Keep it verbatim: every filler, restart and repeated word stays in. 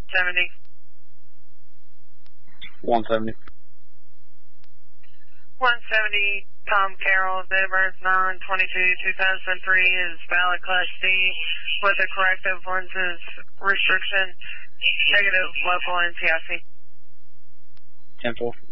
seventy. one seventy. one seventy, Tom Carroll, date of birth nine twenty-two two thousand three, is valid Class C with a corrective lenses restriction, negative local N T I C. ten four.